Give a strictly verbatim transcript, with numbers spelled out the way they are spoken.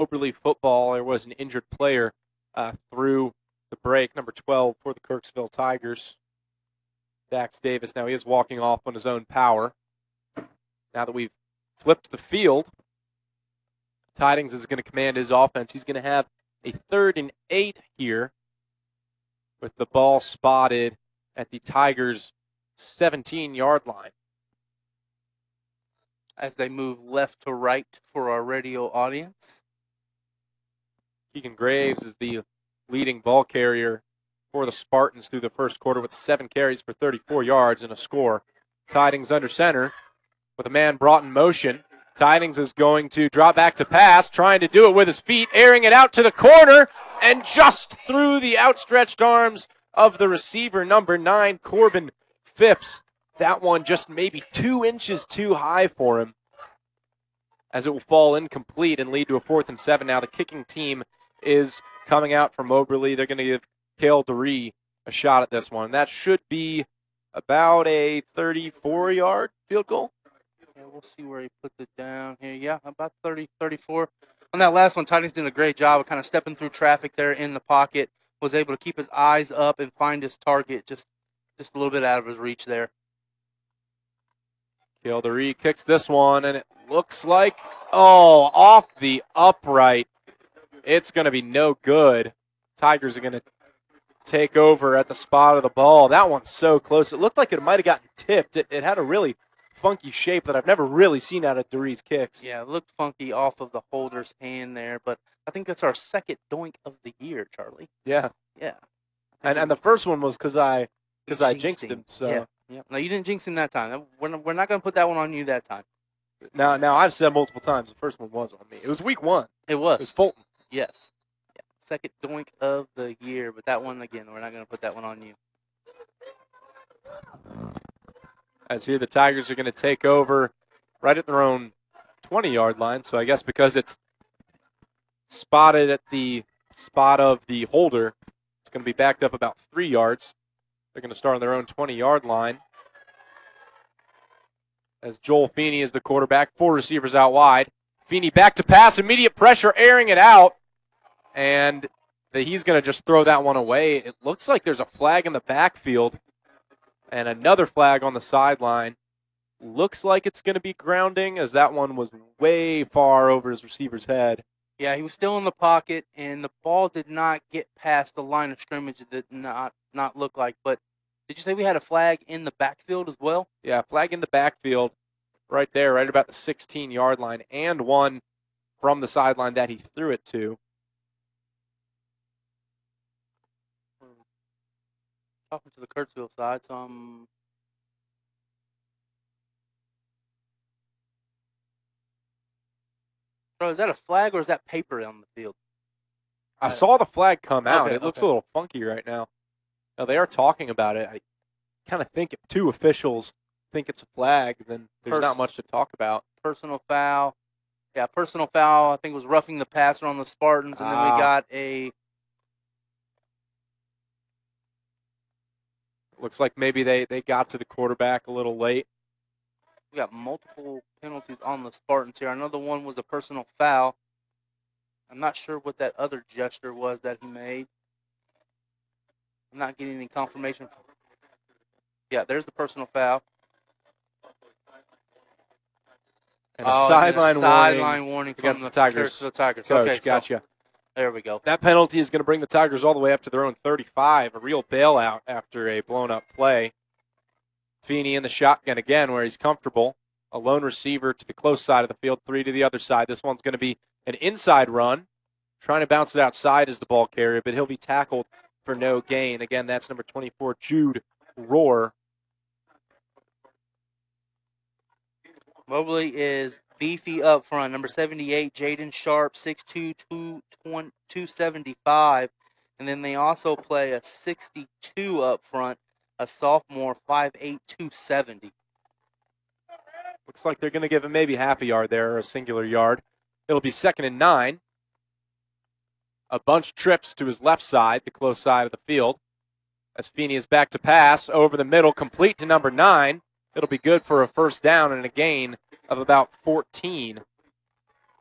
Moberly football. There was an injured player uh, through the break, number twelve for the Kirksville Tigers. Dax Davis, now he is walking off on his own power. Now that we've flipped the field, Tidings is going to command his offense. He's going to have a third and eight here with the ball spotted at the Tigers' seventeen-yard line. As they move left to right for our radio audience. Keegan Graves is the leading ball carrier for the Spartans through the first quarter with seven carries for thirty-four yards and a score. Tidings under center with a man brought in motion. Tidings is going to drop back to pass, trying to do it with his feet, airing it out to the corner, and just through the outstretched arms of the receiver, number nine, Corbin Phipps. That one just maybe two inches too high for him, as it will fall incomplete and lead to a fourth and seven. Now the kicking team is coming out from Moberly. They're going to give Cale DeRee a shot at this one. That should be about a thirty-four-yard field goal. Yeah, we'll see where he puts it down here. Yeah, about thirty, thirty-four. On that last one, Tidings did a great job of kind of stepping through traffic there in the pocket. Was able to keep his eyes up and find his target just, just a little bit out of his reach there. Cale DeRee kicks this one, and it looks like, oh, off the upright. It's going to be no good. Tigers are going to take over at the spot of the ball. That one's so close. It looked like it might have gotten tipped. It, it had a really funky shape that I've never really seen out of DeRee's kicks. Yeah, it looked funky off of the holder's hand there, but I think that's our second doink of the year, Charlie. Yeah. Yeah. And and the first one was because I because I Jinxed jinxed him. him. So Yeah. Yeah. No, you didn't jinx him that time. We're not, we're not going to put that one on you that time. now now I've said multiple times the first one was on me. It was week one. It was. It was Fulton. Yes. Yeah. Second doink of the year, but that one, again, we're not going to put that one on you. As here the Tigers are going to take over right at their own twenty-yard line. So I guess because it's spotted at the spot of the holder, it's going to be backed up about three yards. They're going to start on their own twenty-yard line. As Joel Feeney is the quarterback, four receivers out wide. Feeney back to pass, immediate pressure, airing it out. And the, he's going to just throw that one away. It looks like there's a flag in the backfield and another flag on the sideline. Looks like it's going to be grounding, as that one was way far over his receiver's head. Yeah, he was still in the pocket, and the ball did not get past the line of scrimmage. It did not, not look like. But did you say we had a flag in the backfield as well? Yeah, flag in the backfield right there, right about the sixteen-yard line, and one from the sideline that he threw it to. Talking to the Kirksville side, so I'm... Bro, is that a flag or is that paper on the field? I saw the flag come out. Okay, it looks okay. a little funky right now. Now, they are talking about it. I kind of think if two officials think it's a flag, then there's Pers- not much to talk about. Personal foul. Yeah, personal foul. I think it was roughing the passer on the Spartans, and then Ah. we got a... Looks like maybe they, they got to the quarterback a little late. We got multiple penalties on the Spartans here. Another one was a personal foul. I'm not sure what that other gesture was that he made. I'm not getting any confirmation. Yeah, there's the personal foul. And a Oh, and sideline a warning sideline warning from against the the Tigers. Kirksville Tigers. Coach, Okay, so gotcha. there we go. That penalty is going to bring the Tigers all the way up to their own thirty-five, a real bailout after a blown-up play. Feeney in the shotgun again where he's comfortable. A lone receiver to the close side of the field, three to the other side. This one's going to be an inside run. Trying to bounce it outside as the ball carrier, but he'll be tackled for no gain. Again, that's number twenty-four, Jude Rohr. Moberly is beefy up front. Number seventy-eight, Jaden Sharp, six two, two seventy-five. And then they also play a sixty-two up front, a sophomore, five eight, two seventy. Looks like they're going to give him maybe half a yard there, or a singular yard. It'll be second and nine. A bunch trips to his left side, the close side of the field. As Feeney is back to pass, over the middle, complete to number nine. It'll be good for a first down and a gain of about fourteen.